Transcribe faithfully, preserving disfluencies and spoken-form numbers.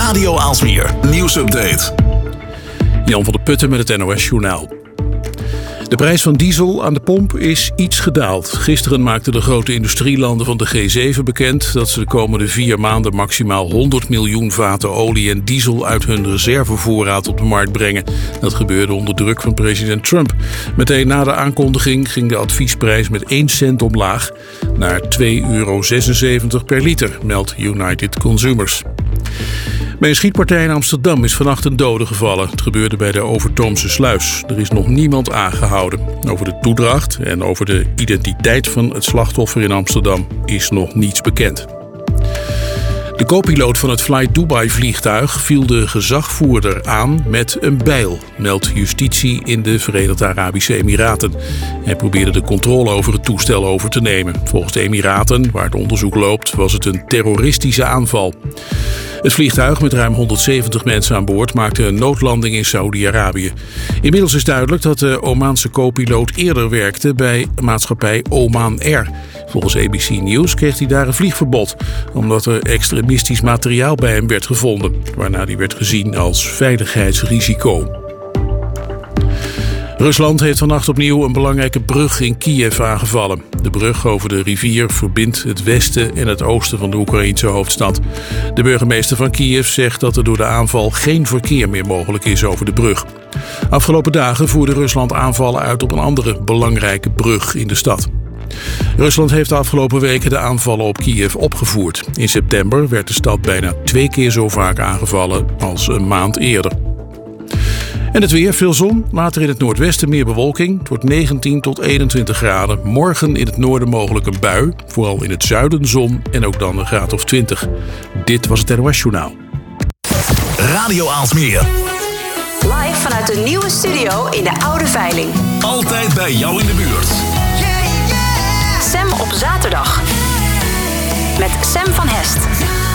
Radio Aalsmeer nieuwsupdate. Jan van der Putten met het N O S-journaal. De prijs van diesel aan de pomp is iets gedaald. Gisteren maakten de grote industrielanden van de G zeven bekend dat ze de komende vier maanden maximaal honderd miljoen vaten olie en diesel uit hun reservevoorraad op de markt brengen. Dat gebeurde onder druk van president Trump. Meteen na de aankondiging ging de adviesprijs met één cent omlaag naar twee euro zesenzeventig per liter, meldt United Consumers. Bij een schietpartij in Amsterdam is vannacht een dode gevallen. Het gebeurde bij de Overtoomse sluis. Er is nog niemand aangehouden. Over de toedracht en over de identiteit van het slachtoffer in Amsterdam is nog niets bekend. De co-piloot van het Fly Dubai-vliegtuig viel de gezagvoerder aan met een bijl, meldt justitie in de Verenigde Arabische Emiraten. Hij probeerde de controle over het toestel over te nemen. Volgens de Emiraten, waar het onderzoek loopt, was het een terroristische aanval. Het vliegtuig met ruim honderdzeventig mensen aan boord maakte een noodlanding in Saoedi-Arabië. Inmiddels is duidelijk dat de Omaanse co-piloot eerder werkte bij maatschappij Oman Air. Volgens A B C News kreeg hij daar een vliegverbod, omdat er extremistisch materiaal bij hem werd gevonden, waarna die werd gezien als veiligheidsrisico. Rusland heeft vannacht opnieuw een belangrijke brug in Kiev aangevallen. De brug over de rivier verbindt het westen en het oosten van de Oekraïense hoofdstad. De burgemeester van Kiev zegt dat er door de aanval geen verkeer meer mogelijk is over de brug. Afgelopen dagen voerde Rusland aanvallen uit op een andere belangrijke brug in de stad. Rusland heeft de afgelopen weken de aanvallen op Kiev opgevoerd. In september werd de stad bijna twee keer zo vaak aangevallen als een maand eerder. En het weer, veel zon, later in het noordwesten meer bewolking. Het wordt negentien tot eenentwintig graden. Morgen in het noorden mogelijk een bui. Vooral in het zuiden zon en ook dan een graad of twintig. Dit was het N O S-journaal. Radio Aalsmeer. Live vanuit de nieuwe studio in de Oude Veiling. Altijd bij jou in de buurt. Sam op zaterdag. Met Sam van Hest.